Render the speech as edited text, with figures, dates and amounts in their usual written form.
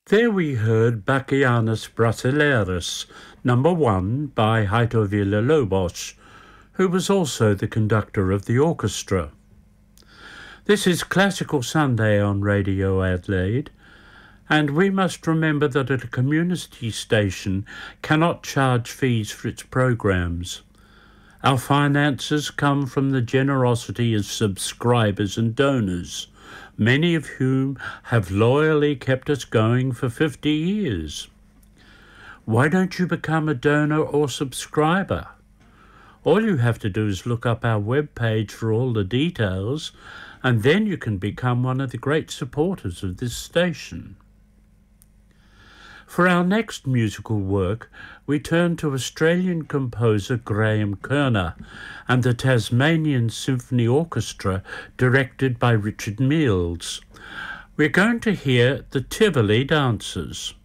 There we heard Bachianus Brasileiros, number 1 by Heitor Villa-Lobos, who was also the conductor of the orchestra. This is Classical Sunday on Radio Adelaide, and we must remember that a community station cannot charge fees for its programs. Our finances come from the generosity of subscribers and donors, many of whom have loyally kept us going for 50 years. Why don't you become a donor or subscriber? All you have to do is look up our webpage for all the details, and then you can become one of the great supporters of this station. For our next musical work, we turn to Australian composer Graham Kerner and the Tasmanian Symphony Orchestra, directed by Richard Mills. We're going to hear the Tivoli Dancers.